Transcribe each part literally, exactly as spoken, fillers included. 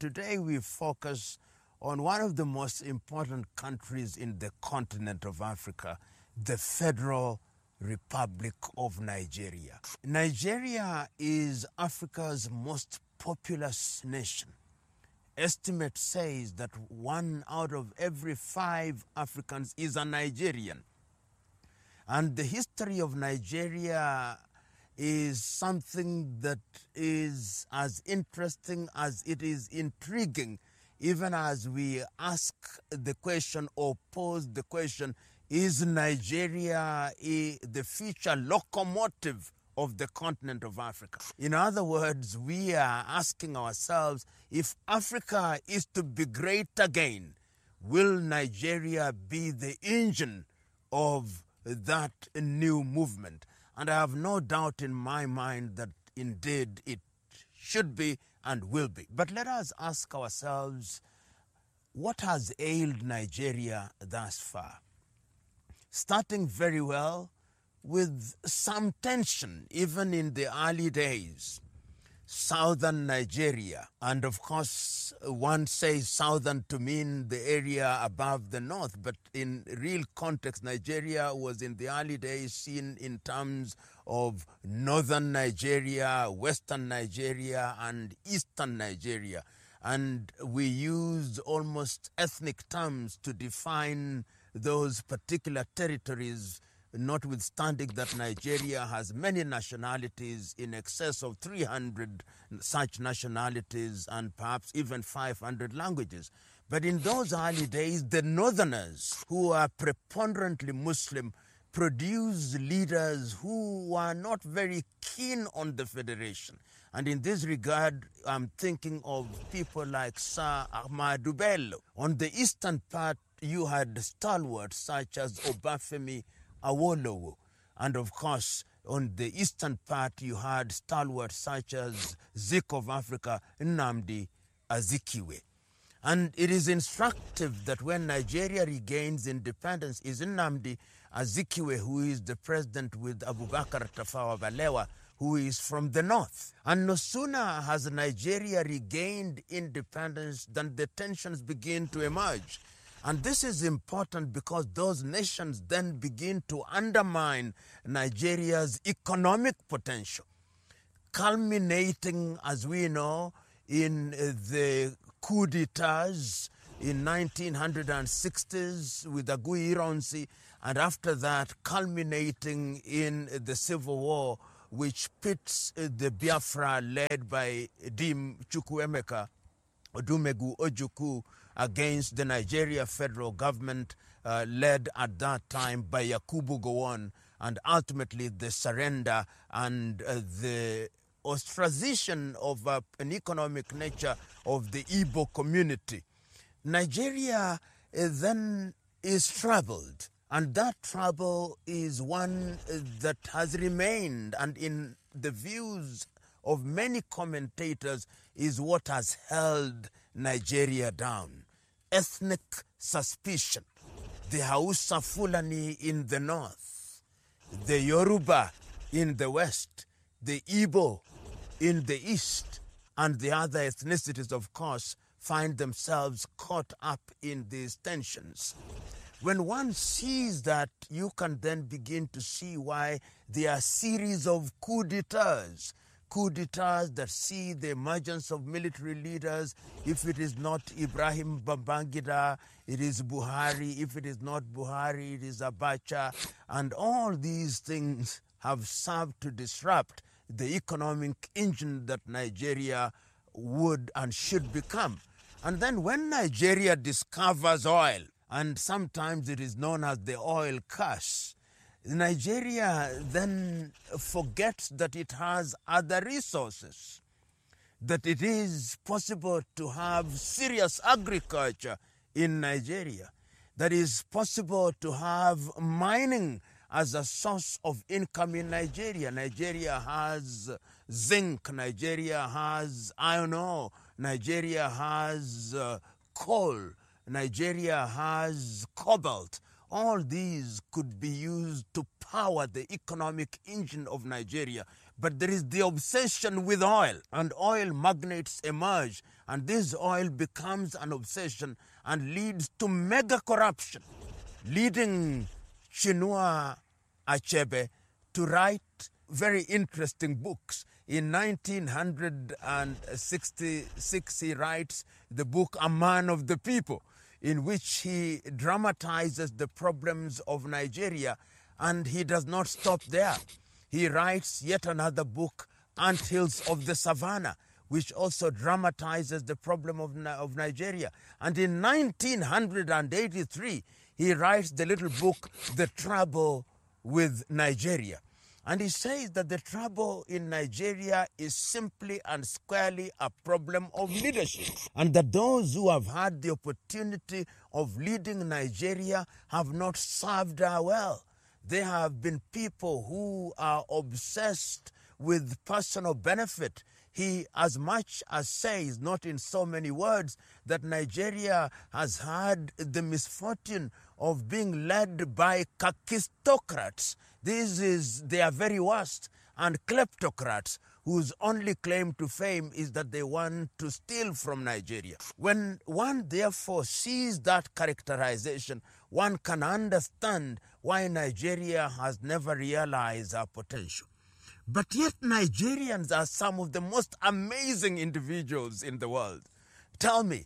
today we focus on one of the most important countries in the continent of Africa, the Federal Republic of Nigeria. Nigeria is Africa's most populous nation. Estimate says that one out of every five Africans is a Nigerian. And the history of Nigeria is something that is as interesting as it is intriguing, even as we ask the question or pose the question, is Nigeria the future locomotive of the continent of Africa? In other words, we are asking ourselves, if Africa is to be great again, will Nigeria be the engine of that new movement? And I have no doubt in my mind that indeed it should be and will be. But let us ask ourselves, what has ailed Nigeria thus far? Starting very well with some tension, even in the early days. Southern Nigeria, and of course one says southern to mean the area above the north, but in real context Nigeria was in the early days seen in terms of northern Nigeria, western Nigeria and eastern Nigeria, and we used almost ethnic terms to define those particular territories, notwithstanding that Nigeria has many nationalities, in excess of three hundred such nationalities and perhaps even five hundred languages. But in those early days, the northerners, who are preponderantly Muslim, produced leaders who were not very keen on the federation. And in this regard, I'm thinking of people like Sir Ahmadu Bello. On the eastern part, you had stalwarts such as Obafemi Awolowo. And of course, on the eastern part, you had stalwarts such as Zik of Africa, Nnamdi Azikiwe. And it is instructive that when Nigeria regains independence, is Nnamdi Azikiwe, who is the president, with Abubakar Tafawa Balewa, who is from the north. And no sooner has Nigeria regained independence than the tensions begin to emerge. And this is important because those nations then begin to undermine Nigeria's economic potential, culminating, as we know, in the coup d'etats in nineteen sixties with Aguiyi Ironsi, and after that culminating in the civil war which pits the Biafra led by Dim Chukwuemeka Odumegu Ojukwu against the Nigeria federal government uh, led at that time by Yakubu Gowon, and ultimately the surrender and uh, the ostracization of uh, an economic nature of the Igbo community. Nigeria uh, then is troubled, and that trouble is one uh, that has remained, and in the views of many commentators is what has held Nigeria down. Ethnic suspicion. The Hausa Fulani in the north, the Yoruba in the west, the Igbo in the east, and the other ethnicities, of course, find themselves caught up in these tensions. When one sees that, you can then begin to see why there are a series of coup d'etats, coup d'etats that see the emergence of military leaders. If it is not Ibrahim Babangida, it is Buhari. If it is not Buhari, it is Abacha. And all these things have served to disrupt the economic engine that Nigeria would and should become. And then when Nigeria discovers oil, and sometimes it is known as the oil curse, Nigeria then forgets that it has other resources, that it is possible to have serious agriculture in Nigeria, that it is possible to have mining as a source of income in Nigeria. Nigeria has zinc, Nigeria has iron ore, Nigeria has uh, coal, Nigeria has cobalt. All these could be used to power the economic engine of Nigeria. But there is the obsession with oil, and oil magnates emerge, and this oil becomes an obsession and leads to mega corruption, leading Chinua Achebe to write very interesting books. In nineteen sixty-six, he writes the book A Man of the People, in which he dramatizes the problems of Nigeria, and he does not stop there. He writes yet another book, Anthills of the Savannah, which also dramatizes the problem of, of Nigeria. And in nineteen eighty-three, he writes the little book, The Trouble with Nigeria. And he says that the trouble in Nigeria is simply and squarely a problem of leadership, and that those who have had the opportunity of leading Nigeria have not served her well. They have been people who are obsessed with personal benefit. He as much as says, not in so many words, that Nigeria has had the misfortune of being led by kakistocrats. This is their very worst, and kleptocrats whose only claim to fame is that they want to steal from Nigeria. When one therefore sees that characterization, one can understand why Nigeria has never realized our potential. But yet Nigerians are some of the most amazing individuals in the world. Tell me,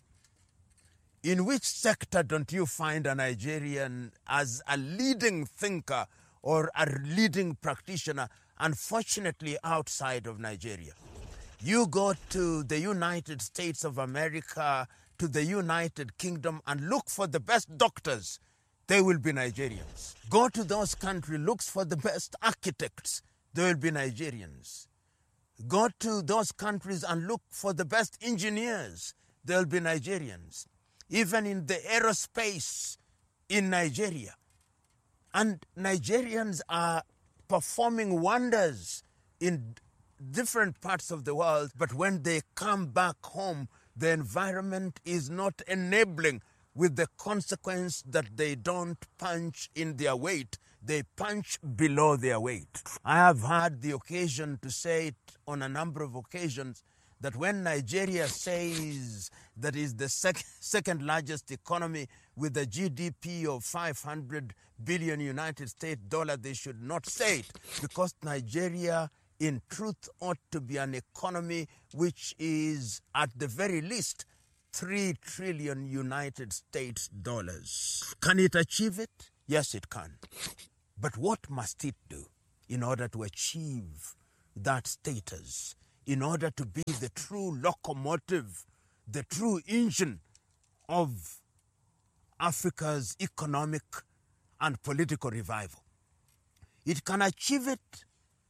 in which sector don't you find a Nigerian as a leading thinker or a leading practitioner, unfortunately outside of Nigeria? You go to the United States of America, to the United Kingdom, and look for the best doctors. They will be Nigerians. Go to those countries, look for the best architects. They will be Nigerians. Go to those countries and look for the best engineers. They will be Nigerians. Even in the aerospace in Nigeria. And Nigerians are performing wonders in different parts of the world, but when they come back home, the environment is not enabling, with the consequence that they don't punch in their weight. They punch below their weight. I have had the occasion to say it on a number of occasions that when Nigeria says that is the sec- second largest economy with a G D P of five hundred billion United States dollars, they should not say it, because Nigeria in truth ought to be an economy which is at the very least three trillion United States dollars. Can it achieve it? Yes, it can. But what must it do in order to achieve that status, in order to be the true locomotive, the true engine of Africa's economic and political revival? It can achieve it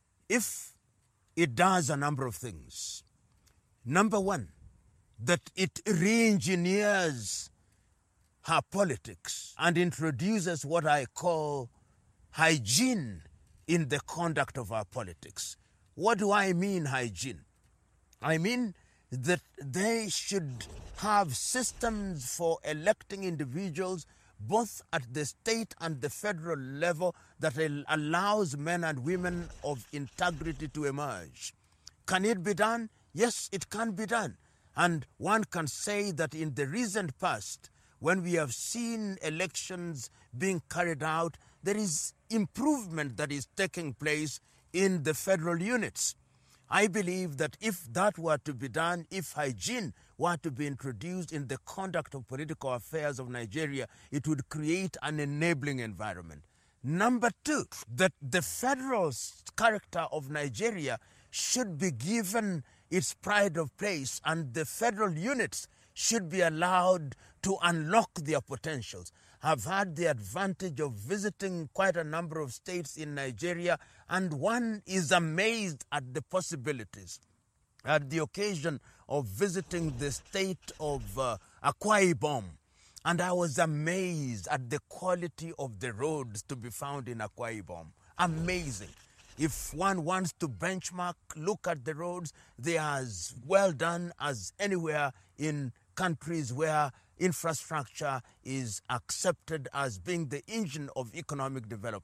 if it does a number of things. Number one, that it re-engineers her politics and introduces what I call hygiene in the conduct of our politics. What do I mean hygiene? I mean that they should have systems for electing individuals both at the state and the federal level that allows men and women of integrity to emerge. Can it be done? Yes, it can be done. And one can say that in the recent past, when we have seen elections being carried out, there is improvement that is taking place in the federal units. I believe that if that were to be done, if hygiene were to be introduced in the conduct of political affairs of Nigeria, it would create an enabling environment. Number two, that the federal character of Nigeria should be given its pride of place, and the federal units should be allowed to unlock their potentials. I've had the advantage of visiting quite a number of states in Nigeria, and one is amazed at the possibilities. At the occasion of visiting the state of uh, Akwa Ibom, and I was amazed at the quality of the roads to be found in Akwa Ibom. Amazing. If one wants to benchmark, look at the roads, they are as well done as anywhere in countries where infrastructure is accepted as being the engine of economic development.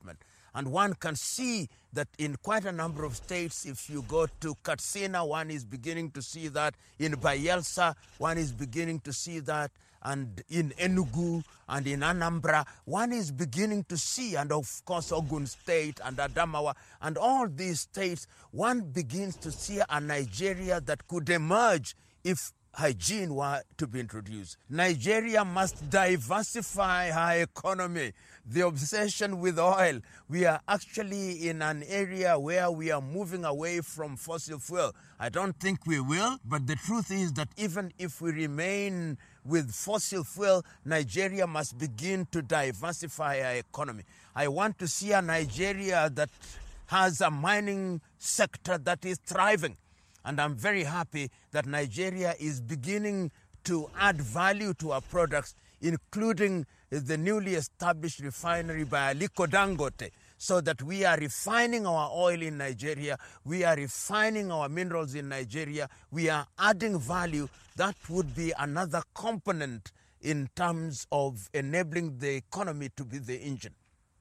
And one can see that in quite a number of states, if you go to Katsina, one is beginning to see that. In Bayelsa, one is beginning to see that. And in Enugu and in Anambra, one is beginning to see, and of course Ogun State and Adamawa, and all these states, one begins to see a Nigeria that could emerge if hygiene were to be introduced. Nigeria must diversify her economy. The obsession with oil, we are actually in an area where we are moving away from fossil fuel. I don't think we will, but the truth is that even if we remain with fossil fuel, Nigeria must begin to diversify our economy. I want to see a Nigeria that has a mining sector that is thriving. And I'm very happy that Nigeria is beginning to add value to our products, including the newly established refinery by Aliko Dangote, so that we are refining our oil in Nigeria, we are refining our minerals in Nigeria, we are adding value. That would be another component in terms of enabling the economy to be the engine.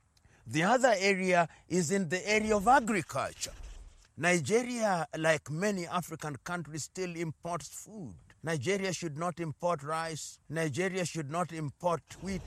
The other area is in the area of agriculture. Nigeria, like many African countries, still imports food. Nigeria should not import rice. Nigeria should not import wheat.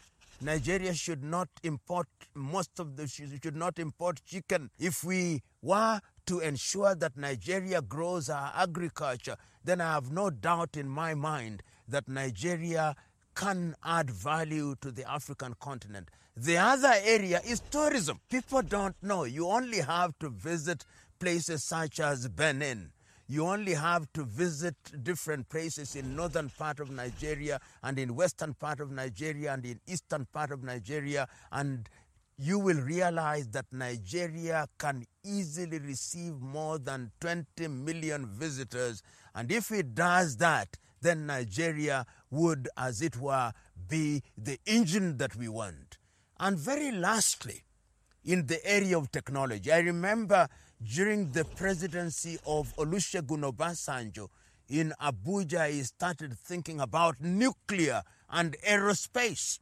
Nigeria should not import most of the, should not import chicken. If we were to ensure that Nigeria grows our agriculture, then I have no doubt in my mind that Nigeria can add value to the African continent. The other area is tourism. People don't know. You only have to visit places such as Benin. You only have to visit different places in northern part of Nigeria and in western part of Nigeria and in eastern part of Nigeria, and you will realize that Nigeria can easily receive more than twenty million visitors. And if it does that, then Nigeria would, as it were, be the engine that we want. And very lastly, in the area of technology, I remember during the presidency of Olusegun Obasanjo in Abuja, he started thinking about nuclear and aerospace.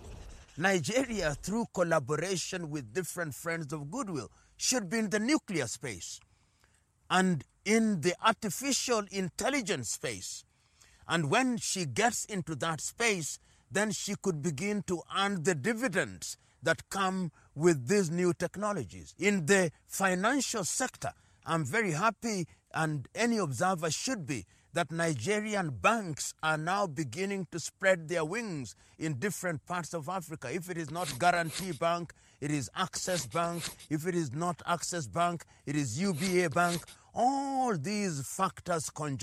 Nigeria, through collaboration with different friends of goodwill, should be in the nuclear space and in the artificial intelligence space. And when she gets into that space, then she could begin to earn the dividends that come with these new technologies. In the financial sector, I'm very happy, and any observer should be, that Nigerian banks are now beginning to spread their wings in different parts of Africa. If it is not Guarantee Bank, it is Access Bank. If it is not Access Bank, it is U B A Bank. All these factors conjure